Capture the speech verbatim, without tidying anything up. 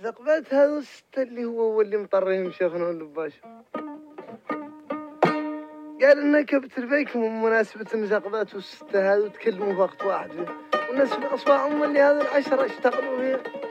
ثقبات هذا الست اللي هو هو اللي مطريهم شيخنا اللباشة قال إنه كبت البيك من مناسبة إن ثقبات والستة هذا وتكلموا في وقت واحد فيه والناس في الأصبع هم اللي هذا العشرة اشتغلوا فيه.